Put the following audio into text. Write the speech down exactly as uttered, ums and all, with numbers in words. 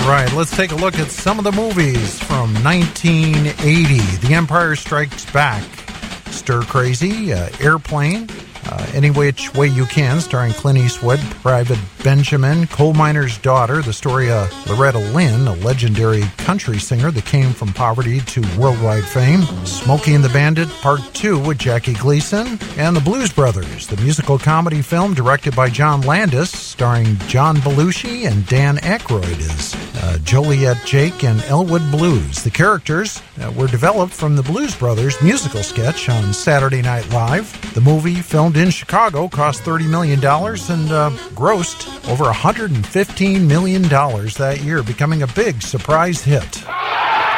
right, let's take a look at some of the movies from nineteen eighty. The Empire Strikes Back, Stir Crazy, uh, Airplane, uh, Any Which Way You Can, starring Clint Eastwood, Private Benjamin, Coal Miner's Daughter, the story of Loretta Lynn, a legendary country singer that came from poverty to worldwide fame, Smokey and the Bandit Part two with Jackie Gleason, and The Blues Brothers, the musical comedy film directed by John Landis, starring John Belushi and Dan Aykroyd as uh, Joliet Jake and Elwood Blues. The characters uh, were developed from the Blues Brothers musical sketch on Saturday Night Live. The movie, filmed in Chicago, cost thirty million dollars and uh, grossed over one hundred fifteen million dollars that year, becoming a big surprise hit.